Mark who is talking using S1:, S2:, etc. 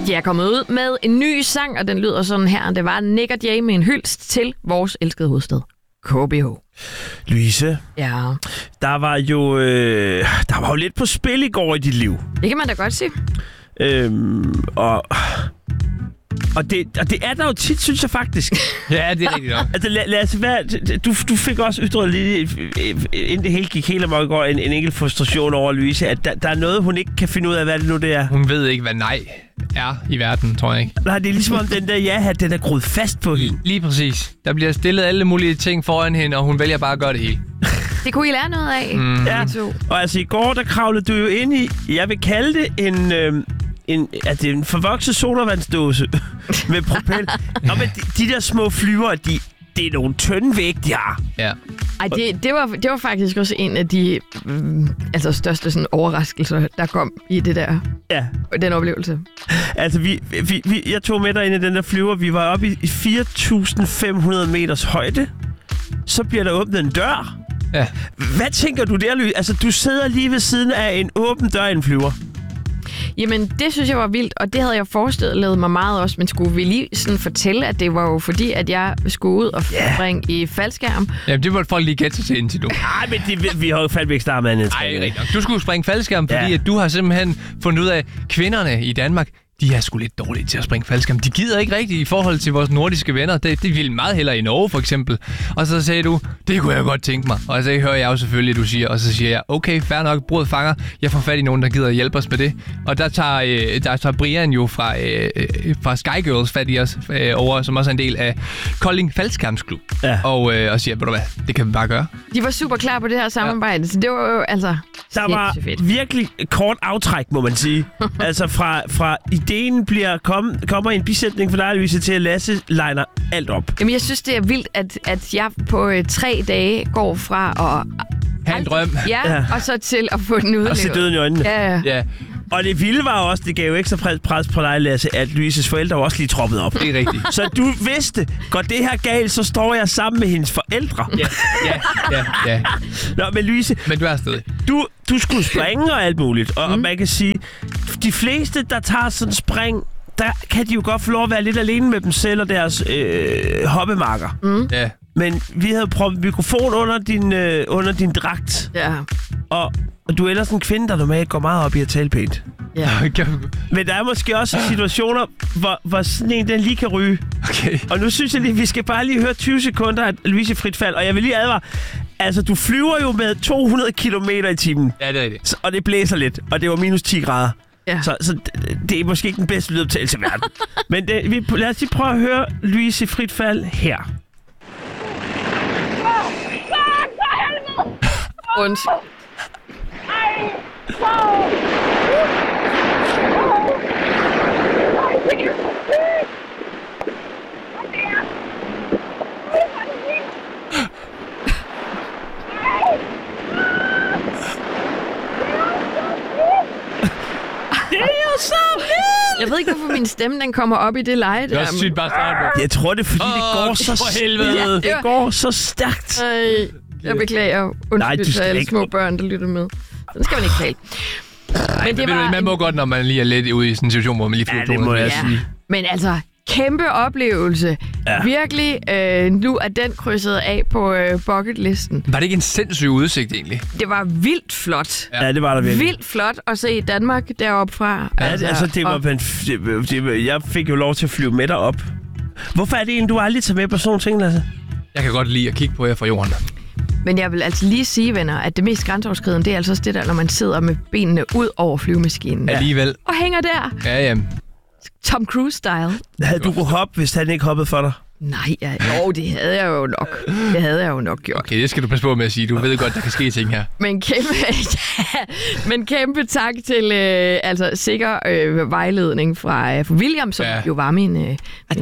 S1: De er kommet ud med en ny sang, og den lyder sådan her. Det var Nick og Jay med en hyldest til vores elskede hovedstad, KBH.
S2: Louise,
S1: Ja.
S2: der var jo lidt på spil i går i dit liv.
S1: Det kan man da godt sige.
S2: Og det er der jo tit, synes jeg faktisk.
S3: Ja, det er rigtigt nok.
S2: Altså, lad os være, du fik også ytret lidt, inden det hele gik helt amok i går, en enkelt frustration over Louise, at der er noget, hun ikke kan finde ud af, hvad det nu det er.
S3: Hun ved ikke, hvad nej er i verden, tror jeg ikke.
S2: Nej, det er ligesom om den der ja-hat, den er groet fast på hende.
S3: Lige præcis. Der bliver stillet alle mulige ting foran hende, og hun vælger bare at gøre det hele.
S1: Det kunne I lære noget af.
S2: Ja, og altså i går, der kravlede du jo ind i, jeg vil kalde det en forvokset sodavandsdåse med propel. Nå, men de der små flyver, det er nogle tynde væg, de har.
S3: Ja.
S1: Ej, det var faktisk også en af de største sådan, overraskelser, der kom i det der, den oplevelse.
S2: Altså, jeg tog med dig ind i den der flyver. Vi var oppe i 4.500 meters højde. Så bliver der åbnet en dør.
S3: Ja.
S2: Hvad tænker du der, Louise? Altså, du sidder lige ved siden af en åben dør i en flyver.
S1: Jamen, det synes jeg var vildt, og det havde jeg forestillet mig meget også, men skulle vi lige sådan fortælle, at det var jo fordi, at jeg skulle ud og springe i faldskærm.
S3: Jamen, det måtte folk lige gætte sig til indtil nu.
S2: Nej, men vi har jo fandme ikke startet med andet.
S3: Nej, rigtigt nok. Du skulle springe faldskærm, fordi at du har simpelthen fundet ud af, at kvinderne i Danmark, de er sgu lidt dårlige til at springe faldskærm. De gider ikke rigtigt i forhold til vores nordiske venner. Det ville meget hellere i Norge, for eksempel. Og så sagde du, det kunne jeg godt tænke mig. Og så hører jeg jo selvfølgelig, at du siger, og så siger jeg, okay, fair nok, bordet fanger. Jeg får fat i nogen, der gider at hjælpe os med det. Og der tager Brian jo fra Sky Girls fat i os over, som også er en del af Kolding Faldskærmsklub. Ja. Og siger, ved du hvad, det kan vi bare gøre. De
S1: var super klar på det her samarbejde, så det var jo altså...
S2: Der var virkelig kort aftræk, må man sige. Altså fra ideen kommer en bisætning for dig, Louise, til at Lasse liner alt op.
S1: Jamen, jeg synes, det er vildt, at jeg på 3 dage går fra at...
S3: have en drøm.
S1: Ja, og så til at få den udlevet.
S2: Og se døden i øjnene.
S1: Ja.
S2: Og det vilde var også, det gav jo ekstra pres på dig, Lasse, at Louises forældre var også lige troppet op.
S3: Det er rigtigt.
S2: Så du vidste, går det her galt, så står jeg sammen med hendes forældre.
S3: Ja.
S2: Nå, men Louise...
S3: Men du er stadig.
S2: Du skulle springe og alt muligt. Og man kan sige, de fleste, der tager sådan en spring, der kan de jo godt få lov at være lidt alene med dem selv og deres hoppemarker.
S3: Ja.
S2: Men vi havde proppet mikrofon under din dragt.
S1: Ja.
S2: Og du er ellers en kvinde, der normalt går meget op i at tale pænt.
S1: Ja.
S2: Men der er måske også situationer, hvor sådan en, den lige kan ryge.
S3: Okay.
S2: Og nu synes jeg lige, vi skal bare lige høre 20 sekunder af Louise frit fald. Og jeg vil lige advare, altså du flyver jo med 200 km i timen.
S3: Ja, det er rigtigt.
S2: Og det blæser lidt, og det var minus 10 grader.
S1: Ja.
S2: Så det er måske ikke den bedste lydoptagelse i verden. Men lad os lige prøve at høre Louise frit fald her.
S1: Undskyld. Jeg ved ikke, hvorfor min stemme den kommer op i det leje.
S3: Det er også sygt bare starte.
S2: Jeg tror, det er fordi, det går så
S3: helvede.
S2: det går så stærkt.
S1: Jeg beklager. Undskyld til alle små børn, der lytter med. Sådan skal man ikke tale.
S3: Men det var man må godt, når man lige er lidt ude i sådan en situation, hvor man lige flyver 200.
S2: Det må jeg sige.
S1: Men altså, kæmpe oplevelse. Ja. Virkelig, nu er den krydset af på bucketlisten.
S3: Var det ikke en sindssyg udsigt, egentlig?
S1: Det var vildt flot.
S2: Ja, det var der virkelig.
S1: Vildt flot at se Danmark deroppe fra.
S2: Ja, jeg fik jo lov til at flyve med derop. Hvorfor er det egentlig, du aldrig tager med på sådan nogle ting, Lasse?
S3: Jeg kan godt lide at kigge på jer fra jorden.
S1: Men jeg vil altså lige sige, venner, at det mest grænseoverskridende, det er altså også det der, når man sidder med benene ud over flyvemaskinen.
S3: Alligevel.
S1: Og hænger der.
S3: Ja.
S1: Tom Cruise-style.
S2: Havde du kunne hoppe, hvis han ikke hoppede for dig?
S1: Nej, det havde jeg jo nok. Det havde jeg jo nok gjort.
S3: Okay, det skal du passe på med at sige. Du ved godt, der kan ske ting her.
S1: Men kæmpe tak til sikker vejledning fra William, som jo var min